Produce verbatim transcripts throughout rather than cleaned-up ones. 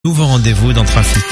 Nouveau rendez-vous dans Trafic.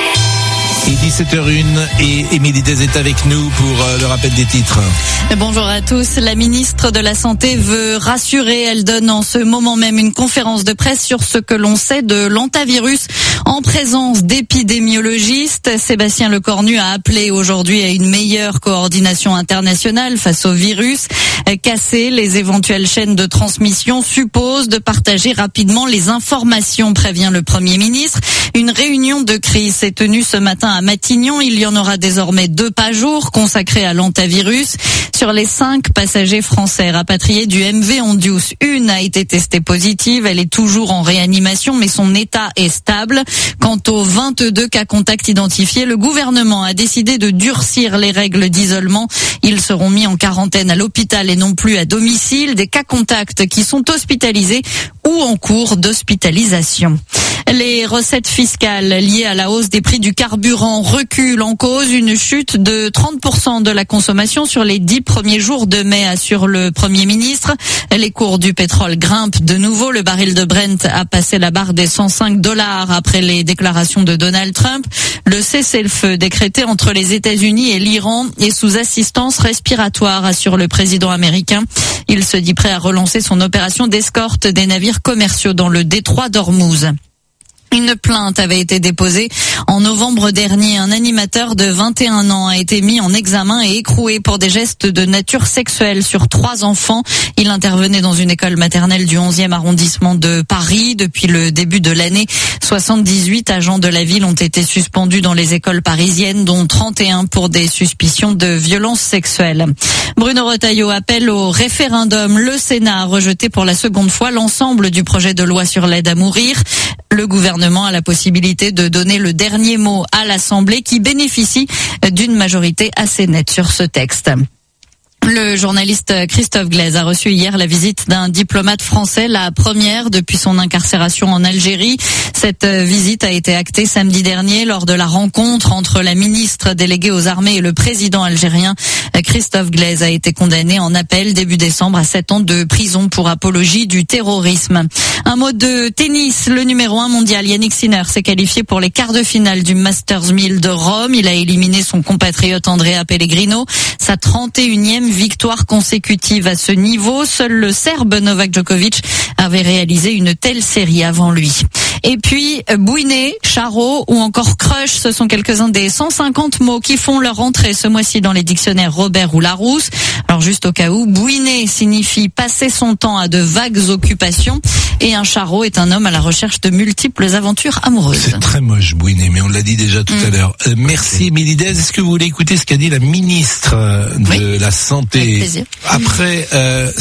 Et dix-sept heures une et Émilie Des est avec nous pour euh, le rappel des titres. Bonjour à tous. La ministre de la Santé veut rassurer. Elle donne en ce moment même une conférence de presse sur ce que l'on sait de l'hantavirus en présence d'épidémiologistes. Sébastien Lecornu a appelé aujourd'hui à une meilleure coordination internationale face au virus. Casser les éventuelles chaînes de transmission suppose de partager rapidement les informations, prévient le Premier ministre. Une réunion de crise s'est tenue ce matin à Matignon. Il y en aura désormais deux par jour consacrés à l'hantavirus. Sur les cinq passagers français rapatriés du M V Ondius, une a été testée positive. Elle est toujours en réanimation, mais son état est stable. Quant aux vingt-deux cas contacts identifiés, le gouvernement a décidé de durcir les règles d'isolement. Ils seront mis en quarantaine à l'hôpital et non plus à domicile. Des cas contacts qui sont hospitalisés ou en cours d'hospitalisation. Les recettes fiscales liées à la hausse des prix du carburant reculent. En cause une chute de trente pour cent de la consommation sur les dix premiers jours de mai, assure le Premier ministre. Les cours du pétrole grimpent de nouveau. Le baril de Brent a passé la barre des cent cinq dollars après les déclarations de Donald Trump. Le cessez-le-feu décrété entre les États-Unis et l'Iran est sous assistance respiratoire, assure le président américain. Il se dit prêt à relancer son opération d'escorte des navires commerciaux dans le détroit d'Ormuz. Une plainte avait été déposée en novembre dernier. Un animateur de vingt et un ans a été mis en examen et écroué pour des gestes de nature sexuelle sur trois enfants. Il intervenait dans une école maternelle du onzième arrondissement de Paris. Depuis le début de l'année, soixante-dix-huit agents de la ville ont été suspendus dans les écoles parisiennes, dont trente et un pour des suspicions de violences sexuelles. Bruno Retailleau appelle au référendum. Le Sénat a rejeté pour la seconde fois l'ensemble du projet de loi sur l'aide à mourir. Le gouvernement a la possibilité de donner le dernier mot à l'Assemblée qui bénéficie d'une majorité assez nette sur ce texte. Le journaliste Christophe Glaise a reçu hier la visite d'un diplomate français, la première depuis son incarcération en Algérie. Cette visite a été actée samedi dernier lors de la rencontre entre la ministre déléguée aux armées et le président algérien. Christophe Glaise a été condamné en appel début décembre à sept ans de prison pour apologie du terrorisme. Un mot de tennis. Le numéro un mondial Yannick Sinner s'est qualifié pour les quarts de finale du Masters mille de Rome. Il a éliminé son compatriote Andrea Pellegrino. Sa trente et unième victoire consécutive à ce niveau. Seul le Serbe Novak Djokovic avait réalisé une telle série avant lui. Et puis, bouiné, charreau ou encore crush, ce sont quelques-uns des cent cinquante mots qui font leur entrée ce mois-ci dans les dictionnaires Robert ou Larousse. Alors juste au cas où, bouiné signifie passer son temps à de vagues occupations et un charreau est un homme à la recherche de multiples aventures amoureuses. C'est très moche, bouiné, mais on l'a dit déjà tout mmh. à l'heure. Euh, merci Émilie Des. Est-ce que vous voulez écouter ce qu'a dit la ministre de oui. la Santé Avec plaisir. après euh,